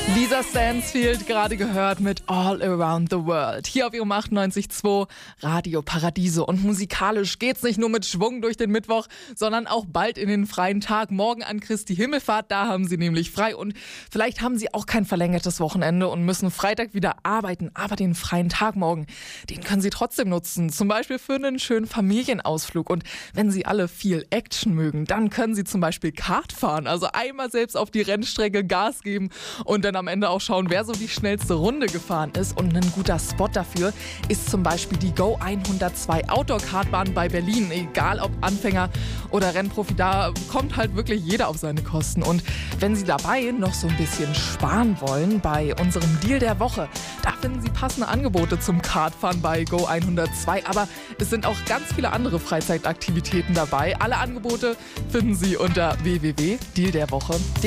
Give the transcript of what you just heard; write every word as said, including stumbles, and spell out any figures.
Lisa Stansfield, gerade gehört mit All Around the World. Hier auf ihrem achtundneunzig Komma zwei Radio Paradiso. Und musikalisch geht's nicht nur mit Schwung durch den Mittwoch, sondern auch bald in den freien Tag. Morgen an Christi Himmelfahrt, da haben sie nämlich frei. Und vielleicht haben sie auch kein verlängertes Wochenende und müssen Freitag wieder arbeiten. Aber den freien Tag morgen, den können sie trotzdem nutzen. Zum Beispiel für einen schönen Familienausflug. Und wenn sie alle viel Action mögen, dann können sie zum Beispiel Kart fahren. Also einmal selbst auf die Rennstrecke Gas geben und dann am Ende auch schauen, wer so die schnellste Runde gefahren ist. Und ein guter Spot dafür ist zum Beispiel die Go hundertzwei Outdoor-Kartbahn bei Berlin. Egal ob Anfänger oder Rennprofi, da kommt halt wirklich jeder auf seine Kosten. Und wenn Sie dabei noch so ein bisschen sparen wollen, bei unserem Deal der Woche, da finden Sie passende Angebote zum Kartfahren bei Go hundertzwei. Aber es sind auch ganz viele andere Freizeitaktivitäten dabei. Alle Angebote finden Sie unter w w w punkt deal der woche punkt de.